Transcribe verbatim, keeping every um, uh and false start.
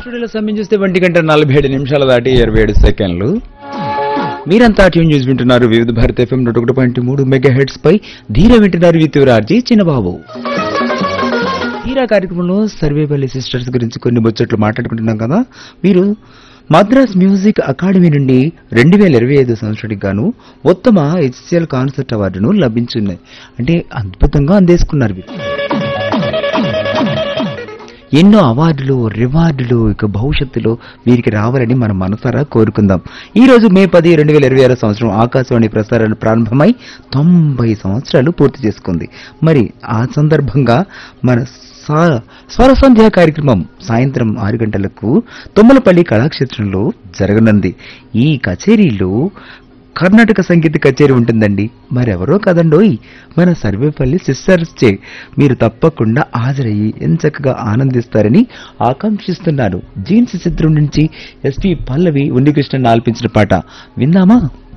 స్టూడియోలో సమయం చూస్తే ఒంటి గంట నలభై ఏడు నిమిషాలు దాటి ఇరవై ఏడు సెకండ్లు. మీరంతా ట్యూన్ చేసి వింటున్నారు వివిధ భారత ఎఫ్ఎం నూట ఒకటి పాయింట్ మూడు మెగా హెడ్స్ పై ధీర వింటున్నారు విత్యూరార్జీ చిన్నబాబు. ధీరా కార్యక్రమంలో సర్వేపల్లి సిస్టర్స్ గురించి కొన్ని ముచ్చట్లు మాట్లాడుకుంటున్నాం కదా. మీరు మద్రాస్ మ్యూజిక్ అకాడమీ నుండి రెండు వేల ఇరవై ఐదు సంవత్సరానికి గాను ఉత్తమ హెచ్సిఎల్ కాన్సర్ట్ అవార్డును లభించున్నాయి. అంటే అద్భుతంగా అందేసుకున్నారు వీరు. ఎన్నో అవార్డులు రివార్డులు ఇక భవిష్యత్తులో వీరికి రావాలని మనం మనసారా కోరుకుందాం. ఈ రోజు మే పది రెండు వేల ఇరవై ఆరు సంవత్సరం ఆకాశవాణి ప్రసారాలు ప్రారంభమై తొంభై సంవత్సరాలు పూర్తి చేసుకుంది. మరి ఆ సందర్భంగా మన స్వర సంధ్య కార్యక్రమం సాయంత్రం ఆరు గంటలకు తుమ్మలపల్లి కళాక్షేత్రంలో జరగనుంది. ఈ కచేరీలో కర్ణాటక సంగీత కచేరీ ఉంటుందండి. మరెవరో కదండోయ్, మన సర్వేపల్లి సిస్టర్స్ చే. మీరు తప్పకుండా హాజరయ్యి ఎంచక్కగా ఆనందిస్తారని ఆకాంక్షిస్తున్నాను. జీన్స్ చిత్రం నుంచి ఎస్పి పల్లవి ఉన్నికృష్ణ ఆల్పించిన పాట విందామా?